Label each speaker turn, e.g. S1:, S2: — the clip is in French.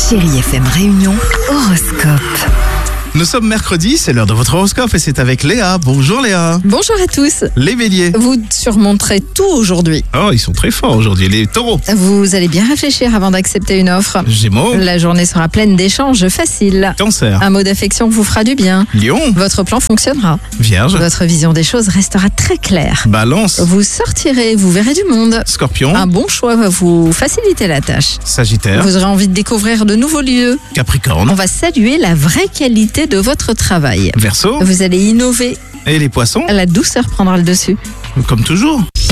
S1: Chérie FM Réunion, horoscope.
S2: Nous sommes mercredi, c'est l'heure de votre horoscope et c'est avec Léa. Bonjour Léa.
S1: Bonjour à tous.
S2: Les béliers.
S1: Vous surmonterez tout aujourd'hui.
S2: Oh, ils sont très forts aujourd'hui. Les taureaux.
S1: Vous allez bien réfléchir avant d'accepter une offre.
S2: Gémeaux.
S1: La journée sera pleine d'échanges faciles.
S2: Cancer.
S1: Un mot d'affection vous fera du bien.
S2: Lion.
S1: Votre plan fonctionnera.
S2: Vierge.
S1: Votre vision des choses restera très claire.
S2: Balance.
S1: Vous sortirez, vous verrez du monde.
S2: Scorpion.
S1: Un bon choix va vous faciliter la tâche.
S2: Sagittaire.
S1: Vous aurez envie de découvrir de nouveaux lieux.
S2: Capricorne.
S1: On va saluer la vraie qualité de votre travail.
S2: Verseau.
S1: Vous allez innover.
S2: Et les poissons,
S1: La douceur prendra le dessus.
S2: comme toujours.